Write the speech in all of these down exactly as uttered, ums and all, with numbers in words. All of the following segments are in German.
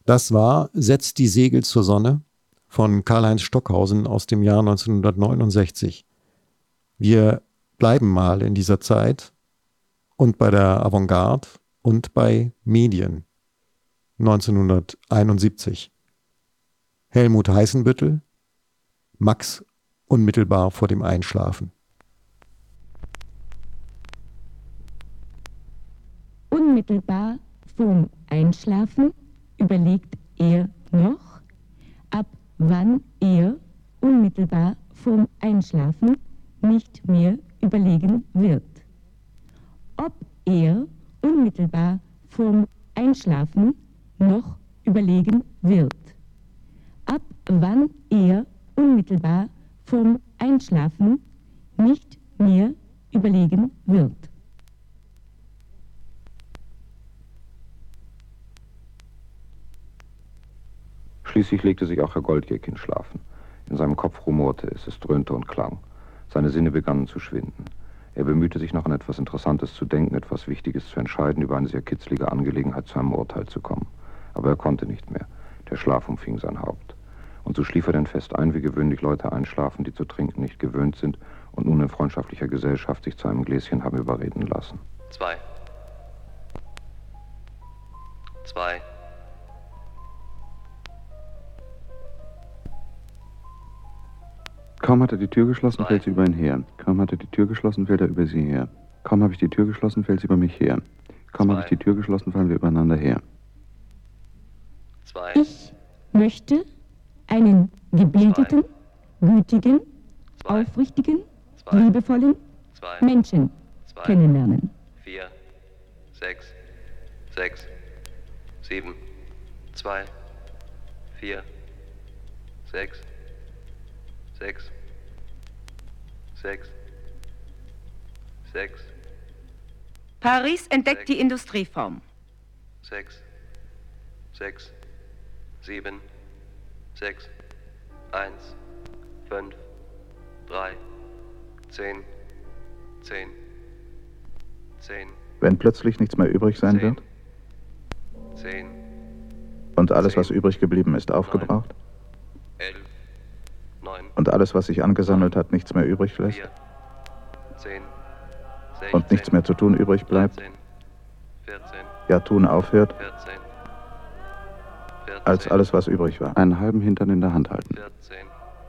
Das war Setzt die Segel zur Sonne von Karl-Heinz Stockhausen aus dem Jahr neunzehnhundertneunundsechzig. Wir bleiben mal in dieser Zeit und bei der Avantgarde und bei Medien. neunzehnhunderteinundsiebzig. Helmut Heißenbüttel, Max unmittelbar vor dem Einschlafen. Unmittelbar vorm Einschlafen überlegt er noch, ab wann er unmittelbar vorm Einschlafen nicht mehr überlegen wird. Ob er unmittelbar vorm Einschlafen noch überlegen wird. Ab wann er unmittelbar vorm Einschlafen nicht mehr überlegen wird. Schließlich legte sich auch Herr Goldjäckin schlafen. In seinem Kopf rumorte es, es dröhnte und klang. Seine Sinne begannen zu schwinden. Er bemühte sich noch an etwas Interessantes zu denken, etwas Wichtiges zu entscheiden, über eine sehr kitzlige Angelegenheit zu einem Urteil zu kommen. Aber er konnte nicht mehr. Der Schlaf umfing sein Haupt. Und so schlief er denn fest ein, wie gewöhnlich Leute einschlafen, die zu trinken nicht gewöhnt sind und nun in freundschaftlicher Gesellschaft sich zu einem Gläschen haben überreden lassen. Zwei. Zwei. Kaum hat er die Tür geschlossen, fällt sie über ihn her. Kaum hat er die Tür geschlossen, fällt er über sie her. Kaum habe ich die Tür geschlossen, fällt sie über mich her. Kaum habe ich die Tür geschlossen, fallen wir übereinander her. Zwei. Ich möchte einen gebildeten, gütigen, Zwei. aufrichtigen, Zwei. liebevollen Zwei. Menschen Zwei. kennenlernen. Vier. Sechs. Sechs. Sieben. Zwei. Vier. Sechs. Sechs. Sechs. Sechs. Paris entdeckt Sechs. die Industrieform. Sechs. Sechs. Sieben. Sechs. Eins. Fünf. Drei. Zehn. Zehn. Zehn. Wenn plötzlich nichts mehr übrig sein Zehn. wird Zehn. und alles, Zehn. was übrig geblieben ist, aufgebraucht Elf. Neun. und alles, was sich angesammelt hat, nichts mehr übrig lässt Vier. Zehn. und nichts mehr zu tun übrig bleibt, dreizehn, vierzehn, ja tun aufhört, vierzehn, vierzehn, als alles, was übrig war. Einen halben Hintern in der Hand halten. vierzehn,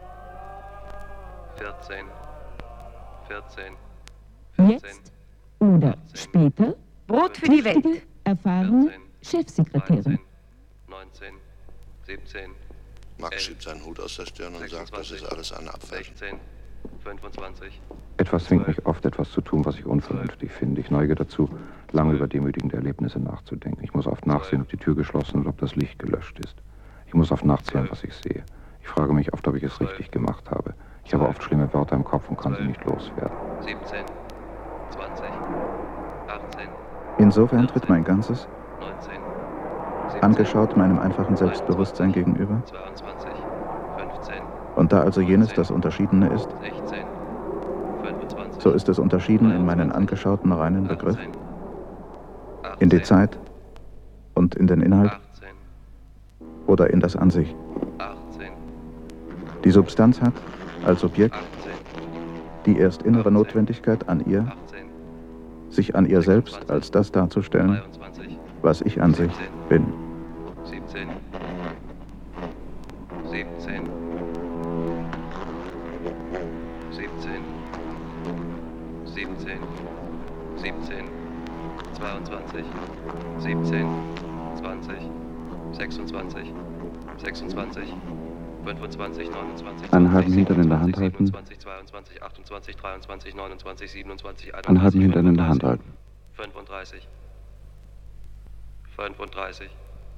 vierzehn, vierzehn, vierzehn, Jetzt oder später Brot für die Welt. wichtige, erfahrene vierzehn, Chefsekretärin. dreizehn, neunzehn, siebzehn, Max elf, schiebt seinen Hut aus der Stirn und sagt, das ist alles eine Abfälschung. sechzehn, fünfundzwanzig, Etwas zwingt mich oft, etwas zu tun, was ich unvernünftig finde. Ich neige dazu, lange über demütigende Erlebnisse nachzudenken. Ich muss oft nachsehen, ob die Tür geschlossen ist, ob das Licht gelöscht ist. Ich muss oft nachzählen, was ich sehe. Ich frage mich oft, ob ich es richtig gemacht habe. Ich habe oft schlimme Wörter im Kopf und kann sie nicht loswerden. siebzehn, zwanzig, achtzehn, Insofern tritt mein Ganzes, neunzehn, siebzehn, angeschaut meinem einfachen Selbstbewusstsein gegenüber, zweiundzwanzig, fünfzehn, und da also jenes das Unterschiedene ist, sechzehn, fünfundzwanzig, so ist es unterschieden in meinen angeschauten reinen Begriff, achtzehn, in die achtzehn, Zeit und in den Inhalt achtzehn, oder in das An sich. achtzehn, Die Substanz hat, als Objekt, achtzehn, die erst innere Notwendigkeit an ihr, achtzehn, sich an ihr selbst als das darzustellen, dreiundzwanzig, was ich an sich bin. siebzehn, siebzehn, siebzehn, siebzehn, siebzehn, zweiundzwanzig, siebzehn, zwanzig, sechsundzwanzig, sechsundzwanzig, fünfundzwanzig, neunundzwanzig, Einen halben Hintern in der Hand halten. siebenundzwanzig, zweiundzwanzig, achtundzwanzig, dreiundzwanzig, neunundzwanzig, siebenundzwanzig, Einen halben Hintern in der Hand halten. fünfunddreißig, fünfunddreißig,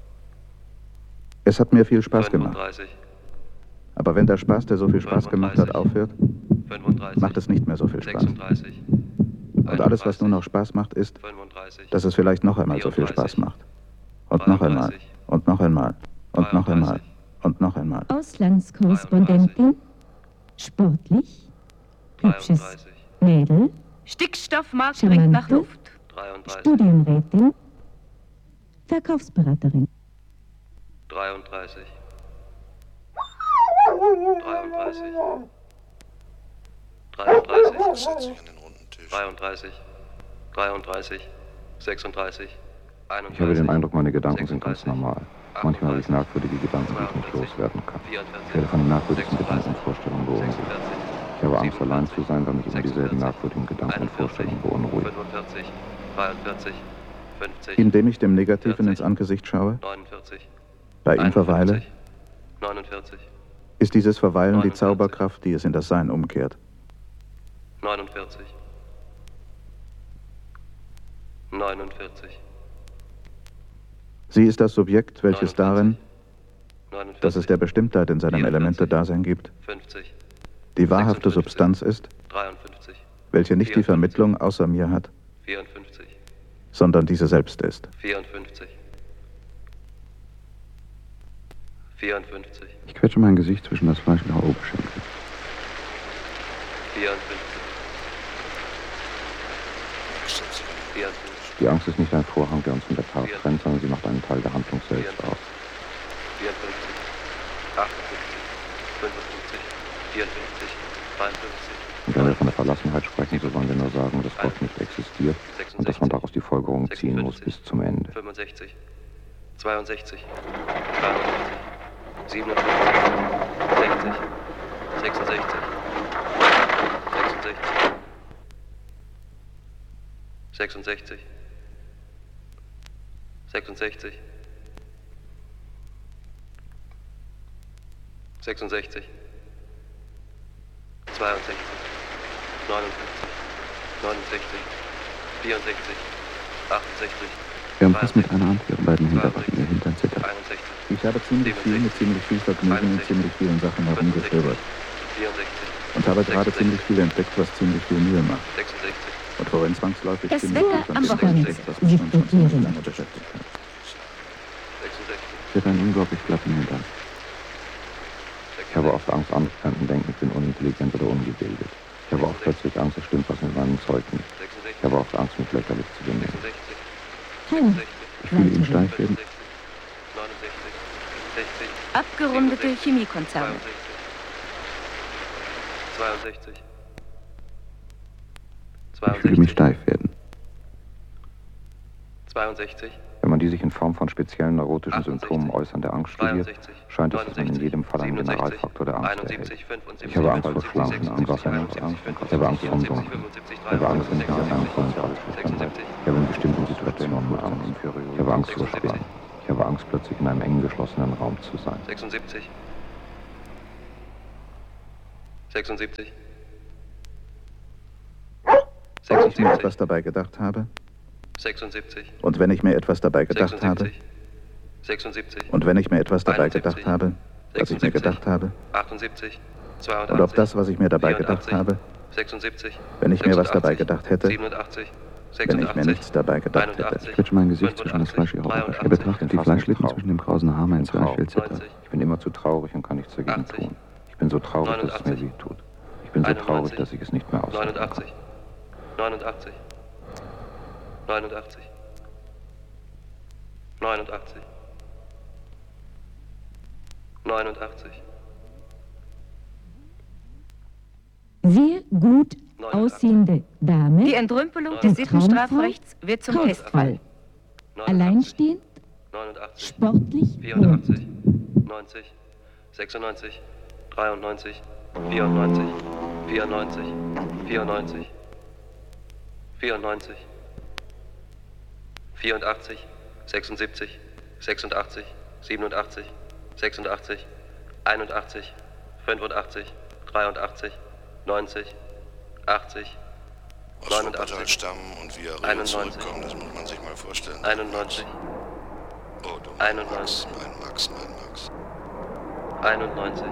Es hat mir viel Spaß gemacht. fünfunddreißig, Aber wenn der Spaß, der so viel Spaß gemacht hat, aufhört, fünfunddreißig, macht es nicht mehr so viel Spaß. sechsunddreißig, Und alles, was nur noch Spaß macht, ist, fünfunddreißig, dass es vielleicht noch einmal so viel Spaß macht. Und noch einmal. Und noch einmal. Und noch einmal. Und noch einmal. Auslandskorrespondentin, sportlich, hübsches dreiunddreißig, Mädel, Stickstoffmarkt bringt nach Charmante. Luft. dreiunddreißig, Studienrätin, Verkaufsberaterin. dreiunddreißig, dreiunddreißig, dreiunddreißig, Setz dich an den runden Tisch. dreiunddreißig, dreiunddreißig, sechsunddreißig, einunddreißig. Ich habe den Eindruck, meine Gedanken sind ganz normal. Manchmal habe ich merkwürdige Gedanken, die ich nicht loswerden kann. Ich werde von den merkwürdigsten Gedanken und Vorstellungen beunruhigt. Ich habe Angst, allein zu sein, weil mich immer dieselben merkwürdigen Gedanken und Vorstellungen beunruhigen. fünfundvierzig, dreiundvierzig, fünfzig, Indem ich dem Negativen ins Angesicht schaue, neunundvierzig, bei ihm verweile, neunundvierzig, ist dieses Verweilen die Zauberkraft, die es in das Sein umkehrt. neunundvierzig, neunundvierzig, Sie ist das Subjekt, welches darin, neunundvierzig, dass es der Bestimmtheit in seinem Elemente-Dasein gibt, fünfzig, die wahrhafte Substanz ist, dreiundfünfzig, welche nicht die Vermittlung außer mir hat, vierundfünfzig, sondern diese selbst ist. vierundfünfzig, vierundfünfzig, Ich quetsche mein Gesicht zwischen das Fleisch ihrer Oberschenkel. vierundfünfzig, Setz dich an den vierundfünfzig, Die Angst ist nicht ein Vorhang, der uns von der Tat trennt, sondern sie macht einen Teil der Handlung selbst aus. vierundfünfzig, achtundfünfzig, fünfundfünfzig, vierundfünfzig, dreiundfünfzig, Und wenn wir von der Verlassenheit sprechen, so wollen wir nur sagen, dass Gott nicht existiert und dass man daraus die Folgerung ziehen muss bis zum Ende. fünfundsechzig, zweiundsechzig, dreiundachtzig, siebenundfünfzig, sechzig, sechsundsechzig, sechsundsechzig, sechsundsechzig, sechsundsechzig, zweiundsechzig, neunundfünfzig, neunundsechzig, vierundsechzig, achtundsechzig, Er umfasst mit einer Hand ihre beiden Hinterwaffen, ihr Hintern zittert. einundsechzig, Ich habe ziemlich viel mit ziemlich viel Vergnügen in ziemlich vielen Sachen herumgestöbert vierundsechzig, und habe gerade ziemlich viel entdeckt, was ziemlich viel Mühe macht. sechsundsechzig, Und worin zwangsläufig Das ziemlich Wetter viel am von dem Wochenende entdeckt, was mich schon sieht ziemlich irritierend. lange beschäftigt hat. sechsundsechzig, Sie hat einen unglaublich glatten Hintern. Ich habe oft Angst, andere könnten denken, ich bin unintelligent oder ungebildet. Ich habe oft plötzlich Angst, es stimmt was mit meinem Zeugnis. Ich habe oft Angst, mich lächerlich zu benehmen. sechsundsechzig, Keiner. Ich fühle ihn steif werden. neunundsechzig, sechzig, Abgerundete Chemiekonzerne. zweiundsechzig, Ich fühle mich steif werden. zweiundsechzig, Wenn man die sich in Form von speziellen neurotischen Symptomen äußernde Angst studiert, scheint es, dass man in jedem Fall einen Generalfaktor der Angst erhält. Ich habe Angst vor Schlafen, ich habe Angst, ich habe Angst vor dem Dunkeln, ich habe Angst, wenn ich auf einem vollen Tageslicht bin. Ich habe in bestimmten Situationen Angst, ich habe Angst vor Schlangen, ich habe Angst, plötzlich in einem eng geschlossenen Raum zu sein. sechsundsiebzig, sechsundsiebzig, Wenn ich mir sechsundsiebzig, etwas dabei gedacht habe, sechsundsiebzig, und wenn ich mir etwas dabei gedacht habe, sechsundsiebzig, und wenn ich mir etwas dabei gedacht habe, was ich mir gedacht habe, achtundsiebzig, und auf das, was ich mir dabei gedacht habe, sechsundsiebzig, wenn ich mir was dabei gedacht hätte, siebenundachtzig, wenn ich mir nichts dabei gedacht hätte. Ich quetsche mein Gesicht zwischen das Fleisch ihrer Oberschenkel. Er betrachtet die Fleischlippen zwischen dem krausen Haar, mein Zwerchfell zittert. Ich bin immer zu traurig und kann nichts dagegen tun. Ich bin so traurig, dass es mir weh tut. Ich bin so traurig, dass ich es nicht mehr aushalten kann. neunundachtzig, neunundachtzig, neunundachtzig, neunundachtzig, neunundachtzig, Sehr gut aussehende Dame. Die Entrümpelung des Und Sittenstrafrechts wird zum Faustfall. Testfall. Alleinstehend, neunundachtzig, sportlich, vierundachtzig, neunzig, sechsundneunzig, dreiundneunzig, vierundneunzig, vierundneunzig, vierundneunzig, vierundneunzig, vierundachtzig, sechsundsiebzig, sechsundachtzig, siebenundachtzig, sechsundachtzig, einundachtzig, fünfundachtzig, dreiundachtzig, neunzig, achtzig, Aus Wuppertal neunundachtzig, stammen und via Rio einundneunzig, zurückkommen, das muss man sich mal vorstellen. einundneunzig, Oh, du mein einundneunzig, Max, mein Max, mein Max. einundneunzig,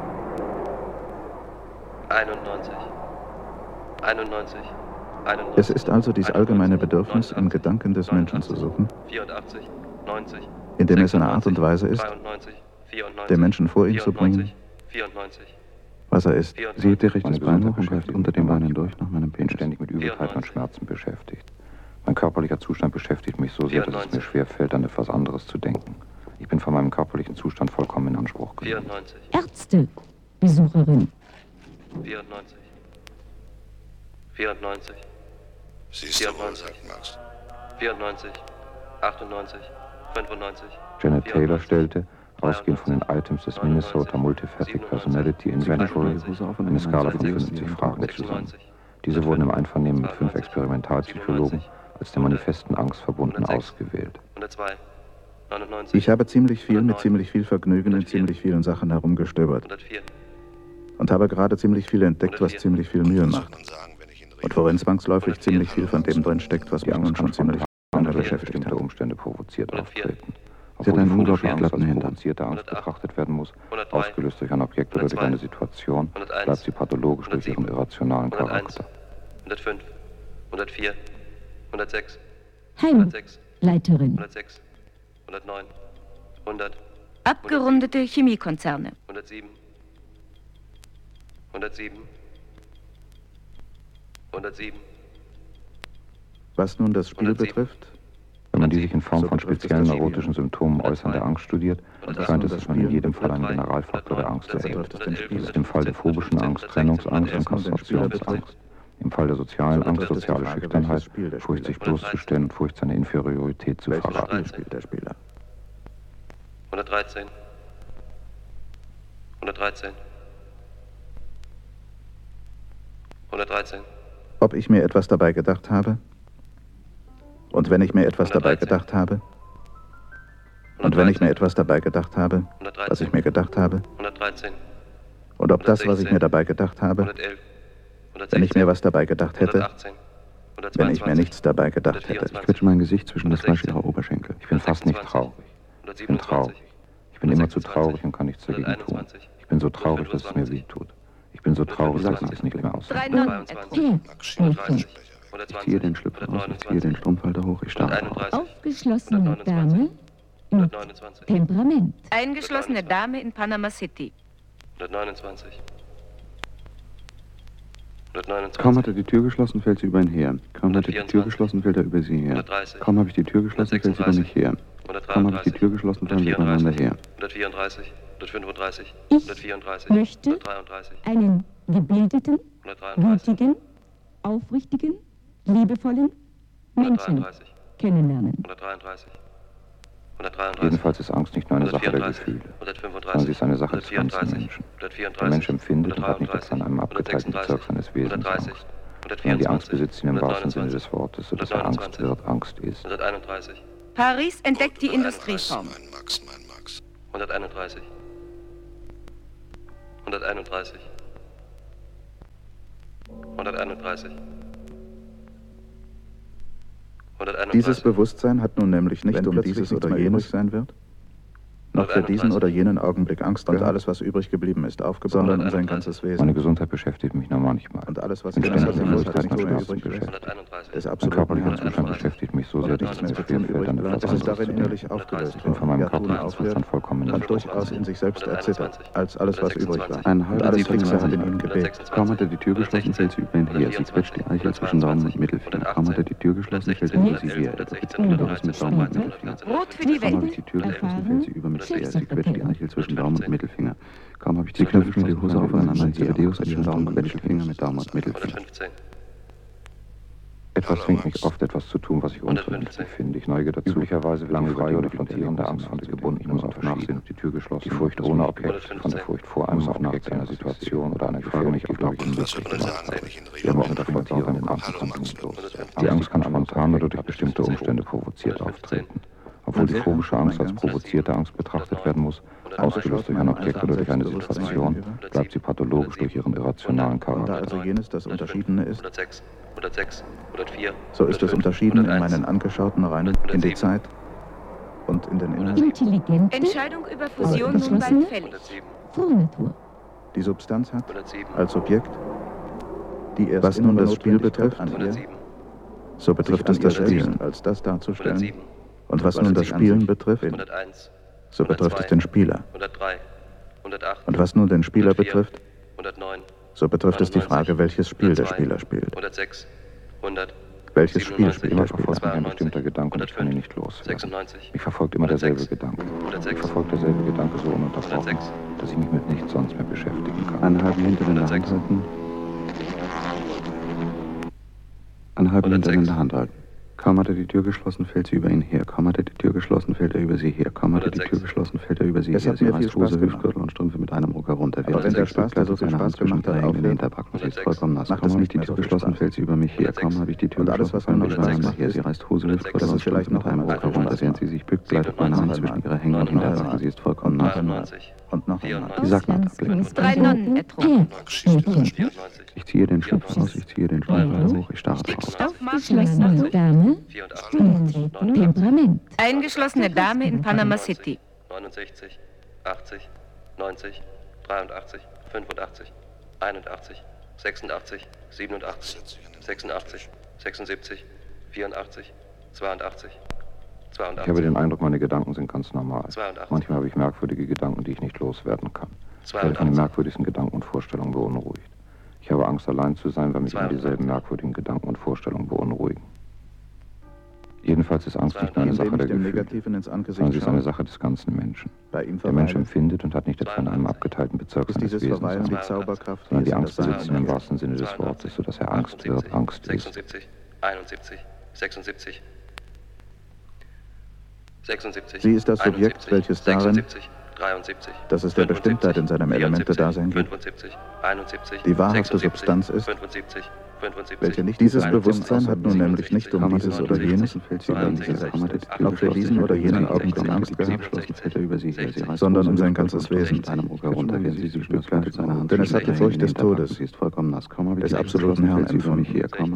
einundneunzig, einundneunzig, einundneunzig. Es ist also dies allgemeine Bedürfnis, im Gedanken des Menschen zu suchen, vierundachtzig, neunzig, indem es eine Art und Weise ist, dreiundneunzig, vierundneunzig, den Menschen vor ihn zu bringen, vierundneunig, was er ist. Sie hebt ihr rechtes Bein hoch und greift unter dem Bein hindurch nach meinem Ich bin Penis. ständig mit Übelkeit und Schmerzen beschäftigt. Mein körperlicher Zustand beschäftigt mich so sehr, dass es mir schwer fällt, an etwas anderes zu denken. Ich bin bin von meinem körperlichen Zustand vollkommen in Anspruch genommen. vierundneunzig. Ärzte, Besucherin. vierundneunzig. vierundneunzig. Siehst du wohl, sagt Max. vierundneunzig. achtundneunzig. fünfundneunzig. Janet Taylor stellte, ausgehend von den Items des Minnesota Multifaceted Personality Inventory, eine Skala von fünfzig Fragen zusammen. Diese wurden im Einvernehmen mit fünf Experimentalpsychologen als der manifesten Angst verbunden ausgewählt. hundertzwei. neunundneunzig. Ich habe ziemlich viel mit ziemlich viel Vergnügen in ziemlich vielen Sachen herumgestöbert hundertvier. und habe gerade ziemlich viel entdeckt, was ziemlich viel Mühe macht Man sagen, wenn ich ihn und rede. worin zwangsläufig ziemlich viel von dem drin steckt, was Die mich nun Angst schon kann von ziemlich lange durch beschäftigt bestimmte hat. Umstände provoziert auftreten. Sie hat Obwohl einen die unglaublich phobische Angst glatten als Hintern. provozierte Angst betrachtet werden muss, hundertdrei. ausgelöst durch ein Objekt oder durch eine Situation, hunderteins. bleibt sie pathologisch durch ihren irrationalen hunderteins. Charakter. hundertfünf. hundertvier. hundertsechs. hundertsechs. Heimleiterin. hundertsechs. hundertneun. hundert. Abgerundete Chemiekonzerne. hundertsieben. hundertsieben. hundertsieben. Was nun das Spiel hundertsieben. betrifft, Wenn man die sich in Form So von betrifft es speziellen das neurotischen Symptomen äußernde Angst studiert, scheint es, dass man in jedem Fall einen Generalfaktor der Angst erhält. betrifft es den Das Spieler. ist im Fall der phobischen Angst Trennungsangst und Kastrationsangst. Im Fall der sozialen So Angst betrifft es die soziale Frage, Schüchternheit, welches Spiel der Furcht sich Spieler bloßzustellen und Furcht seine Inferiorität zu welches verraten. Spiel spielt der Spieler? hundertdreizehn. hundertdreizehn. hundertdreizehn. Ob ich mir etwas dabei gedacht habe? Und wenn ich mir etwas dabei gedacht habe? Und wenn ich mir etwas dabei gedacht habe, was ich mir gedacht habe? hundertdreizehn. Und ob das, was ich mir dabei gedacht habe, hundertelf. wenn ich mir was dabei gedacht hätte, hundertachtzehn. wenn ich mir nichts dabei gedacht hätte? Ich quetsche mein Gesicht zwischen das Fleisch ihrer Oberschenkel. Ich bin fast nicht traurig. Ich bin traurig. Ich bin immer zu traurig und kann nichts dagegen tun. Ich bin so traurig, dass es mir weh tut. Ich bin so traurig, dass ich es nicht mehr aus. Drei Nonnen etwa. Her, Helfer. Ich ziehe den Schlüpfer aus, ich ziehe den Strumpfhalter hoch, ich starre drauf. Aufgeschlossene Dame mit hundertneunundzwanzig. Temperament. Eingeschlossene Dame in Panama City. hundertneunundzwanzig. hundertneunundzwanzig. Kaum hat er die Tür geschlossen, fällt sie über ihn her. Kaum hat er die Tür geschlossen, fällt er über sie her. hundertdreißig. Kaum habe ich die Tür geschlossen, fällt sie über mich her. Kaum habe ich die Tür geschlossen, fallen wir übereinander her. hundertvierunddreißig. hundertfünfunddreißig. Ich hundertvierunddreißig. möchte hundertdreiunddreißig. einen gebildeten, hundertdreiunddreißig. gütigen, aufrichtigen, liebevollen Menschen hundertdreiunddreißig. kennenlernen. hundertdreiunddreißig. hundertdreiunddreißig. Jedenfalls ist Angst nicht nur eine Sache der Gefühle, sondern sie ist eine Sache des ganzen Menschen. Der Mensch empfindet und hat nicht etwa in einem abgeteilten Bezirk seines Wesens Angst, sondern die Angst besitzt ihn im wahrsten Sinne des Wortes, sodass er Angst wird, Angst ist. hunderteinunddreißig. Paris entdeckt die Industrieform. Mein Max, mein Max. hunderteinunddreißig. hunderteinunddreißig. hunderteinunddreißig. Dieses Bewusstsein hat nun nämlich nicht um dieses oder jenes sein wird, noch für diesen oder jenen Augenblick Angst und alles, was übrig geblieben ist, aufgebaut, sondern um sein ganzes Meine Wesen. Gesundheit beschäftigt mich nur manchmal. Und alles, was Ich bin in ständig der mit Furcht Möglichkeiten nicht und mehr Schmerzen übrig bleibt, beschäftigt. ist Mein absolut körperlicher nichts Zustand beschäftigt mich so sehr, dass es mir mehr schwer fällt, an übrig. etwas Es ist darin anderes zu innerlich denken. aufgelöst Ich bin von meinem worden, ja, tun körperlichen aufhört Zustand vollkommen in und Anspruch. durchaus in sich selbst erzittert, als alles, was übrig war. Ein Und halber alles Liter Fixe hat in Wasser. ihm gebebt. Kaum hat er die Tür geschlossen, fällt sie über ihn her. Sie quetscht die Eichel zwischen Daumen und Mittelfinger. Kaum hat er die Tür geschlossen, fällt er über sie her. Er befitzt anderes mit Daumen und Mittelfinger. Brot für die Kaum habe Welt. ich die Tür geschlossen, fällt sie über mich her. Sie quetscht die Eichel zwischen Daumen und Mittelfinger. Kaum habe ich die Tür geschlossen, fällt die Hose aufeinander. Sie Zebedeus zwischen Daumen und Mittelfinger mit Daumen und Mittelfinger. hundertfünfzehn. Etwas zwingt mich oft, etwas zu tun, was ich unvernünftig finde. Ich neige dazu, üblicherweise lange frei oder flottierende Angst von der gebunden muss auf Nachsehen und die Tür geschlossen. Die Furcht ohne Objekt, von der Furcht vor einem Objekt einer Situation oder einer Gefährlichkeit, die ich Was unglücklich soll man gemacht sagen, habe. wenn ich ihn Wir rede? haben auch mit der flottierenden Angst Hallo, Max. los. Die Angst kann spontan oder durch bestimmte Umstände provoziert auftreten. Obwohl die phobische Angst als provozierte Angst betrachtet werden muss, ausgelöst durch ein Objekt oder durch eine Situation, bleibt sie pathologisch durch ihren irrationalen Und da Charakter. also jenes das Unterschiedene ist, hundertsechs. hundertsechs. hundertvier. so ist es unterschieden in meinen angeschauten Reihen, in die Zeit und in den Inhalt. Intelligente, Entscheidung über Fusion nun bald fällig. hundertsieben. Frohnatur. Die Substanz hat hundertsieben. als Objekt, die erst was nun das Spiel betrifft, hundertsieben. so betrifft es das Spielen, als das darzustellen. hundertsieben. Und was nun das Spielen betrifft, hunderteins. so betrifft es den Spieler. hundertdrei. hundertacht. Und was nun den Spieler betrifft, hundertneun. so betrifft es die Frage, welches Spiel der Spieler spielt. hundertsechs. hundert. Welches Spiel spielt Immer der Spieler? verfolgt mich ein bestimmter Gedanke und ich kann ihn nicht loswerden. sechsundneunzig. Mich verfolgt immer derselbe Gedanke. Mich verfolgt derselbe Gedanke so ununterbrochen, dass ich mich mit nichts sonst mehr beschäftigen kann. Einen halben Hintern in der Hand halten. Einen halben Hintern in der Hand halten. Kaum hat er die Tür geschlossen, fällt sie über ihn her. Kaum hat er die Tür geschlossen, fällt er über sie her. Kaum hat er die Tür geschlossen, fällt er über sie her. Sie reißt Hose, Hüftgürtel und Strümpfe mit einem Ruck herunter. Aber wenn der Spaß, der so viel Spaß gemacht hat, aufhört, Hinterbacken. Sie ist vollkommen nass. Kaum habe ich die Tür geschlossen, fällt sie über mich her. Kaum habe ich die Tür geschlossen, fällt sie über mich her. Sie reißt Hose, Hüftgürtel und Strümpfe mit einem Ruck herunter. Während sie sich bückt, gleitet meine Hand zwischen ihre Hänge und Hinterbacken. Sie ist vollkommen nass. Und noch einmal. Die Sacknaht ablecken. Drei Nonnen ertrunken. Max schießt durch. Ich ziehe den Schlips aus, ich ziehe den Schlips hoch, ich starre drauf. Aufgeschlossene Dame, Auftreten, Temperament. Eingeschlossene Dame in Panama City. neunundsechzig, achtzig, neunzig, dreiundachtzig, fünfundachtzig, einundachtzig, sechsundachtzig, siebenundachtzig, sechsundachtzig, sechsundsiebzig, vierundachtzig, zweiundachtzig, Ich zweiundachtzig. habe den Eindruck, meine Gedanken sind ganz normal. zweiundachtzig. Manchmal habe ich merkwürdige Gedanken, die ich nicht loswerden kann. Ich werde von den zweiundachtzig. merkwürdigsten Gedanken und Vorstellungen beunruhigt. Ich habe Angst, allein zu sein, weil mich immer dieselben merkwürdigen Gedanken und Vorstellungen beunruhigen. Jedenfalls ist Angst nicht nur eine Sache Indem der ich dem Gefühle, Negativen ins Angesicht sondern sie ist eine schaue, Sache des ganzen Menschen. bei ihm Der Mensch verweile, empfindet und hat nicht etwa in einem abgeteilten Bezirk ist seines dieses Wesens, Verweilen die sondern Zauberkraft, sondern die es in Angst das besitzt ihn im Sein wahrsten Sinne des Wortes, sodass er Angst wird, Angst ist. sechsundsiebzig, einundsiebzig, sechsundsiebzig, sechsundsiebzig. Sie ist das Subjekt, einundsiebzig, welches darin, sechsundsiebzig, dreiundsiebzig, dass es der Bestimmtheit in seinem Elemente-Dasein gibt, fünfundsiebzig, einundsiebzig, die wahrhafte sechsundsiebzig, Substanz ist, fünfundsiebzig, fünfundsiebzig, welche nicht dieses einundsiebzig, Bewusstsein hat nun nämlich nicht um dieses oder jenes, noch für diesen oder jenen Augenblick Angst gehabt, sondern um sein ganzes Wesen, denn es hat die Furcht des Todes, des absoluten Herrn empfunden.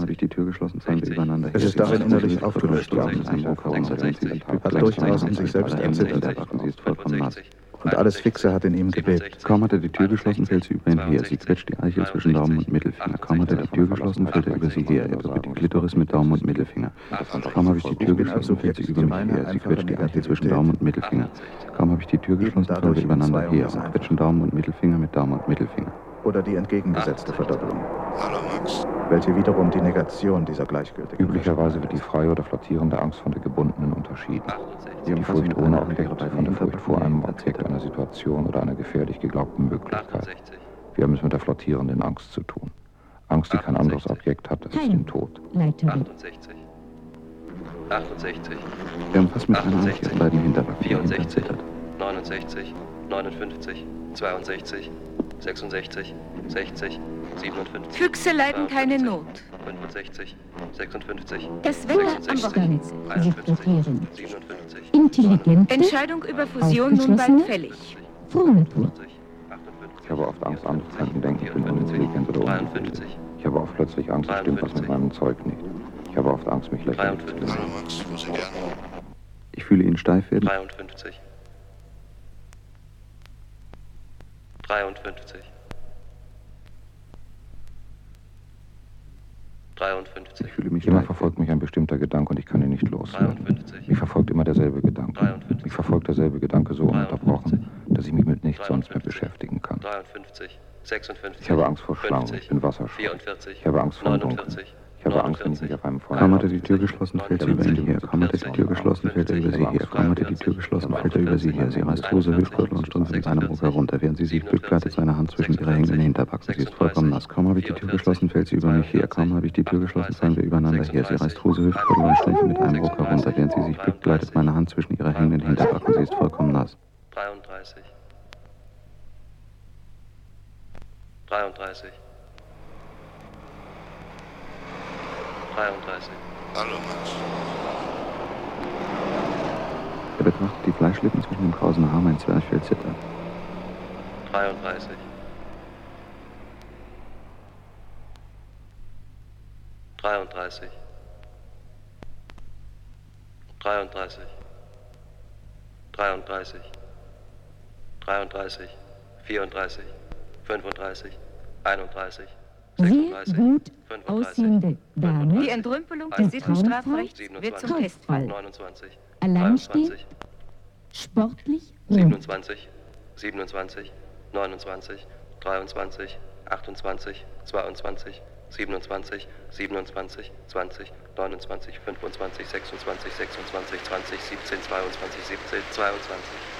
Es ist darin innerlich aufgelöst worden, hat durchaus in sich selbst erzittert, und alles Fixe hat in ihm gebebt. Kaum hat er die Tür geschlossen, fällt sie über ihn her. Sie quetscht die Eichel zwischen Daumen und Mittelfinger. Kaum hat er die Tür geschlossen, fällt er über sie her. Er berührt die Klitoris mit Daumen und Mittelfinger. Kaum habe ich die Tür geschlossen, fällt sie über mich her. Sie quetscht die Eichel zwischen Daumen und Mittelfinger. Kaum habe ich die Tür geschlossen, fällt er übereinander her. Und quetschen Daumen und Mittelfinger mit Daumen und Mittelfinger. Oder die entgegengesetzte Verdoppelung, Hallo Max. welche wiederum die Negation dieser gleichgültigen Üblicherweise wird die freie oder flattierende Angst von der gebundenen unterschieden. Die Furcht ohne Objekt von der Furcht vor einem Objekt, einer Situation oder einer gefährlich geglaubten Möglichkeit. Wir haben es mit der flattierenden Angst zu tun. Angst, die kein anderes Objekt hat, das ist den Tod. Leiterin. achtundsechzig, achtundsechzig, Wir haben fast mit einer Eichel an beiden Hinterbacken vierundsechzig, zittert. neunundsechzig, neunundfünfzig, zweiundsechzig, sechsundsechzig, sechzig, siebenundfünfzig. Füchse leiden keine Not. fünfundsechzig, sechsundfünfzig, Das Wetter am Abstand sich blockieren. siebenundfünfzig, Intelligente, Entscheidung über Fusion nun bald fällig. Frohnatur. Ich habe oft Angst, andere könnten denken, ich bin unintelligent oder unintelligent. dreiundfünfzig, Ich habe oft plötzlich Angst, es stimmt was mit meinem Zeug nicht. Ich habe oft Angst, mich lächerlich zu dreiundfünfzig, machen. Hallo Max, wo Sie gerne? Ich fühle ihn steif werden. dreiundfünfzig, dreiundfünfzig, dreiundfünfzig, Ich fühle mich Immer steif verfolgt mich ein bestimmter Gedanke und ich kann ihn nicht loswerden. dreiundfünfzig, Mich verfolgt immer derselbe Gedanke. Mich verfolgt derselbe Gedanke so ununterbrochen, dass ich mich mit nichts sonst mehr beschäftigen kann. dreiundfünfzig, sechsundfünfzig, Ich habe Angst vor Schlangen, ich fünfzig, bin wasserscheu. vierundvierzig, Ich habe Angst vor dem Dunkeln. neunundvierzig, Ich habe Angst, wenn ich mich auf einem Feuer... Kaum hat er die Tür geschlossen, fällt sie über ihn her. Kaum hat er die Tür geschlossen, fällt er über sie her. Kaum hat er die Tür geschlossen, fällt er über sie her. Sie reißt Hose, Hüftgürtel und Strümpfe mit einem Ruck herunter. Während sie sich bückt, gleitet seine Hand zwischen ihre hängenden Hinterbacken. Sie ist vollkommen nass. Kaum habe ich die Tür geschlossen, fällt sie über mich her. Kaum habe ich die Tür geschlossen, fallen wir übereinander her. Sie reißt Hose, Hüftgürtel und Strümpfe mit einem Ruck herunter. Während sie sich bückt, gleitet meine Hand zwischen ihre hängenden Hinterbacken. Sie ist vollkommen nass. dreiunddreißig, dreiunddreißig, dreiunddreißig, Hallo Max. Er betrachtet die Fleischlippen zwischen dem krausen Haar, mein Zwerchfell zittert. dreiunddreißig, dreiunddreißig, dreiunddreißig, dreiunddreißig, dreiunddreißig, vierunddreißig, fünfunddreißig, einunddreißig, sehr sechsunddreißig, gut fünfunddreißig, aussehende Dame, Die Entrümpelung des Sittenstrafrechts wird zum Testfall. neunundzwanzig, alleinstehend, dreiundzwanzig, sportlich, rund. siebenundzwanzig, siebenundzwanzig, neunundzwanzig, dreiundzwanzig, achtundzwanzig, zweiundzwanzig, siebenundzwanzig, siebenundzwanzig, zwanzig, neunundzwanzig, fünfundzwanzig, sechsundzwanzig, sechsundzwanzig, zwanzig, siebzehn, zweiundzwanzig, siebzehn, zweiundzwanzig,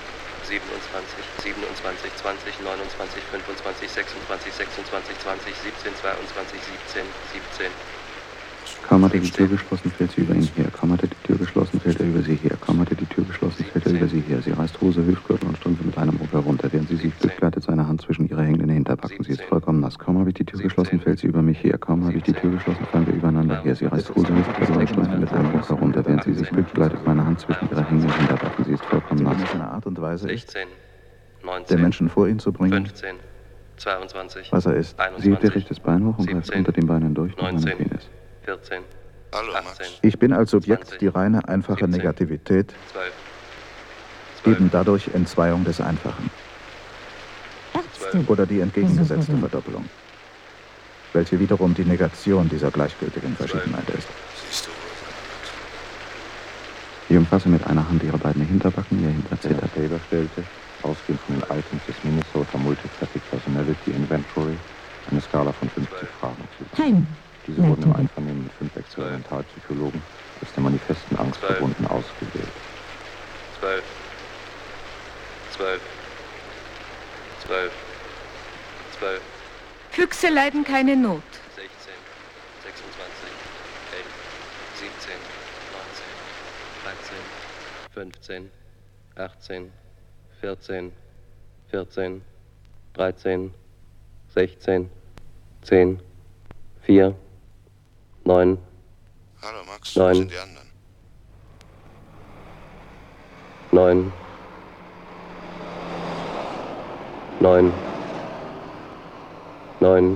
siebenundzwanzig, siebenundzwanzig, zwanzig, neunundzwanzig, fünfundzwanzig, sechsundzwanzig, sechsundzwanzig, zwanzig, siebzehn, zweiundzwanzig, siebzehn, siebzehn. Kaum hatte die Tür geschlossen, fällt sie über ihn her. Kaum hatte die Tür geschlossen, fällt er über sie her. Kaum hatte die Tür geschlossen, fällt er über sie her. Sie reißt Hose, Hüftgürtel und Strümpfe mit einem Ruck herunter. Während sie sich bückt, gleitet seine Hand zwischen ihre hängenden Hinterbacken. Sie ist vollkommen nass. Kaum habe ich die Tür geschlossen, fällt sie über mich her. Kaum habe ich die Tür geschlossen, fallen wir übereinander her. Sie reißt Hose, Hüftgürtel und Strümpfe mit einem Ruck herunter. Während sie sich bückt, gleitet meine Hand zwischen ihre hängenden Hinterbacken. Sie ist vollkommen nass. Seine Art und Weise ist, sechzehn, den neunzehn, Menschen vor ihn zu bringen, fünfzehn, zweiundzwanzig, was er ist. Sie hebt ihr rechtes Bein hoch und greift siebzehn, unter den Beinen durch nach meinem neunzehn, Penis. vierzehn, Hallo, achtzehn, Max. Ich bin als Subjekt die reine, einfache siebzehn, Negativität, zwölf, zwölf, eben dadurch Entzweiung des Einfachen. Ärzte. Oder die entgegengesetzte Verdoppelung, welche wiederum die Negation dieser gleichgültigen Verschiedenheit ist. Siehst du wohl, Max. Ich umfasse mit einer Hand ihre beiden Hinterbacken, ihr Hinter Der zittert. Taylor stellte, ausgehend von den Items des Minnesota Multitraffic Personality Inventory, eine Skala von fünfzig Fragen zu. Heim. Diese wurden im Leiterin. Einvernehmen mit fünf Experimentalpsychologen als der manifesten Angst verbunden ausgewählt. zwölf, zwölf, zwölf, zwölf, Füchse leiden keine Not. sechzehn, sechsundzwanzig, elf, siebzehn, neunzehn, dreizehn, fünfzehn, achtzehn, vierzehn, vierzehn, dreizehn, sechzehn, zehn, vier, neun, Hallo, Max. Neun. Wo sind die anderen? neun, neun, neun,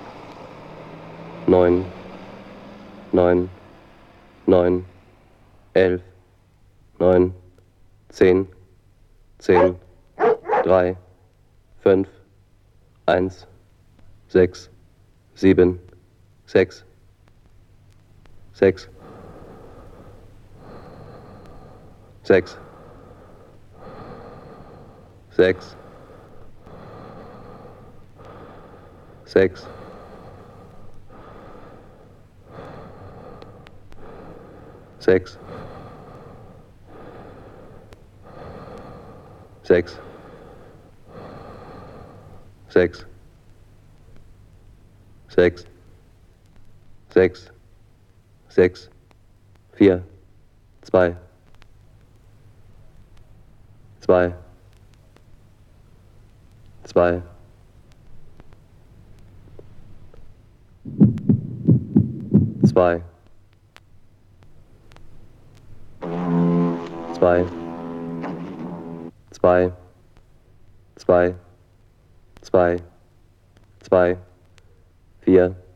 neun, neun, neun, elf, neun, zehn, zehn, drei, fünf, eins, sechs, sieben, sechs, sechs, sechs, sechs, sechs, sechs, sechs, sechs, sechs, sechs, sechs, vier, zwei, zwei, zwei, zwei, zwei, zwei, zwei, zwei, zwei, vier,